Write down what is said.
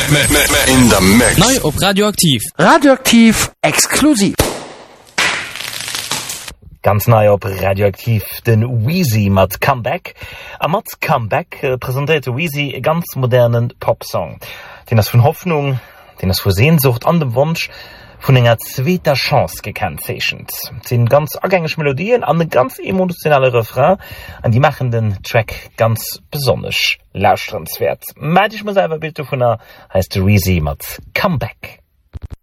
In the mix. Neu op Radioaktiv. Radioaktiv exklusiv. Ganz neu op Radioaktiv den Wheezy mat Comeback. A mat Comeback präsentierte Wheezy e ganz modernen Popsong. Den as vun Hoffnung, den as vu Sehnsucht an dem Wunsch vun enger zweiter Chance gekennzeichnet. Den ganz agängig Melodien an den ganz emotionale Refrain an die machen den Track ganz besonders lauschenswert. Meid ich mir selber Bild vun heisst Wheezy mat Comeback.